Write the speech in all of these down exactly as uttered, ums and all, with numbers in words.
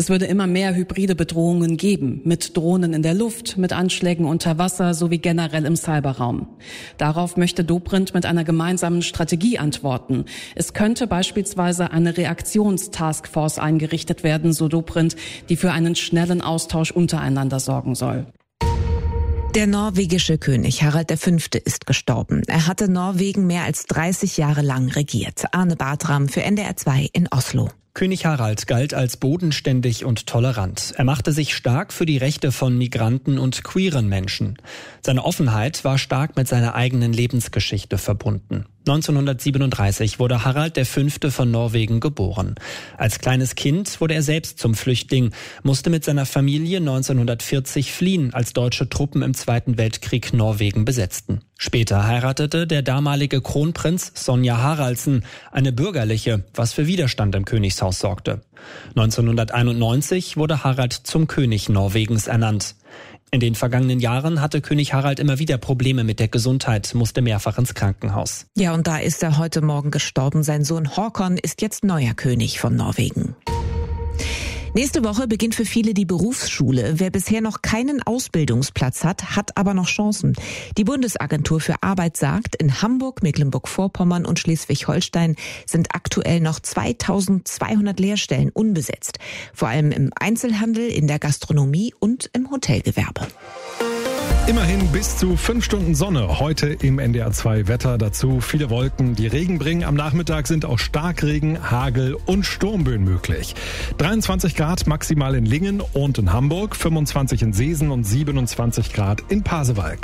Es würde immer mehr hybride Bedrohungen geben, mit Drohnen in der Luft, mit Anschlägen unter Wasser sowie generell im Cyberraum. Darauf möchte Dobrindt mit einer gemeinsamen Strategie antworten. Es könnte beispielsweise eine Reaktionstaskforce eingerichtet werden, so Dobrindt, die für einen schnellen Austausch untereinander sorgen soll. Der norwegische König Harald der Fünfte ist gestorben. Er hatte Norwegen mehr als dreißig Jahre lang regiert. Arne Bartram für N D R zwei in Oslo. König Harald galt als bodenständig und tolerant. Er machte sich stark für die Rechte von Migranten und queeren Menschen. Seine Offenheit war stark mit seiner eigenen Lebensgeschichte verbunden. neunzehnhundertsiebenunddreißig wurde Harald der Fünfte von Norwegen geboren. Als kleines Kind wurde er selbst zum Flüchtling, musste mit seiner Familie neunzehnhundertvierzig fliehen, als deutsche Truppen im Zweiten Weltkrieg Norwegen besetzten. Später heiratete der damalige Kronprinz Sonja Haraldsen, eine bürgerliche, was für Widerstand im Königshaus sorgte. neunzehnhunderteinundneunzig wurde Harald zum König Norwegens ernannt. In den vergangenen Jahren hatte König Harald immer wieder Probleme mit der Gesundheit, musste mehrfach ins Krankenhaus. Ja, und da ist er heute Morgen gestorben. Sein Sohn Håkon ist jetzt neuer König von Norwegen. Nächste Woche beginnt für viele die Berufsschule. Wer bisher noch keinen Ausbildungsplatz hat, hat aber noch Chancen. Die Bundesagentur für Arbeit sagt, in Hamburg, Mecklenburg-Vorpommern und Schleswig-Holstein sind aktuell noch zweitausendzweihundert Lehrstellen unbesetzt. Vor allem im Einzelhandel, in der Gastronomie und im Hotelgewerbe. Immerhin bis zu fünf Stunden Sonne heute im N D R zwei Wetter. Dazu viele Wolken, die Regen bringen. Am Nachmittag sind auch Starkregen, Hagel und Sturmböen möglich. dreiundzwanzig Grad maximal in Lingen und in Hamburg, fünfundzwanzig in Seesen und siebenundzwanzig Grad in Pasewalk.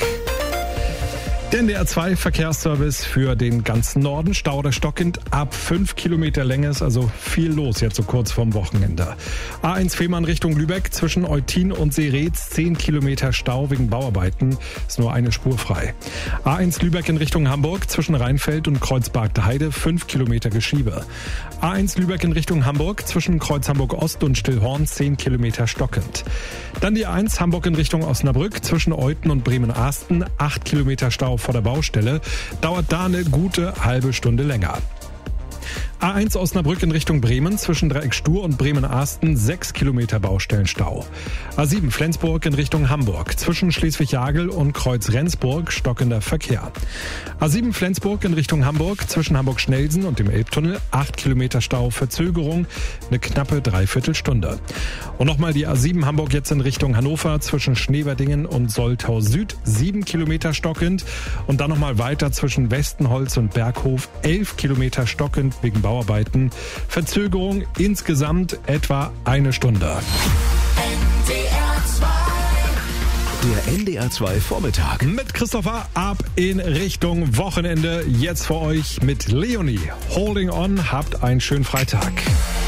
Der N D R zwei Verkehrsservice für den ganzen Norden. Stau oder stockend ab fünf Kilometer Länge ist also viel los jetzt so kurz vorm Wochenende. A eins Fehmarn Richtung Lübeck zwischen Eutin und Seretz zehn Kilometer Stau wegen Bauarbeiten. Ist nur eine Spur frei. A eins Lübeck in Richtung Hamburg zwischen Rheinfeld und Kreuzberg Heide fünf Kilometer Geschiebe. A eins Lübeck in Richtung Hamburg zwischen Kreuz Hamburg Ost und Stillhorn zehn Kilometer stockend. Dann die A eins Hamburg in Richtung Osnabrück zwischen Euthen und Bremen-Ahsten acht Kilometer Stau vor der Baustelle, dauert da eine gute halbe Stunde länger. A eins Osnabrück in Richtung Bremen zwischen Dreieck Stur und Bremen-Ahsten sechs Kilometer Baustellenstau. A sieben Flensburg in Richtung Hamburg zwischen Schleswig-Jagel und Kreuz Rendsburg stockender Verkehr. A sieben Flensburg in Richtung Hamburg zwischen Hamburg-Schnelsen und dem Elbtunnel acht Kilometer Stau, Verzögerung eine knappe Dreiviertelstunde. Und nochmal die A sieben Hamburg jetzt in Richtung Hannover zwischen Schneverdingen und Soltau Süd sieben Kilometer stockend und dann nochmal weiter zwischen Westenholz und Berghof elf Kilometer stockend wegen Bauarbeiten. Verzögerung insgesamt etwa eine Stunde. Der N D R zwei Vormittag. Mit Christopher ab in Richtung Wochenende. Jetzt für euch mit Leonie. Holding on. Habt einen schönen Freitag.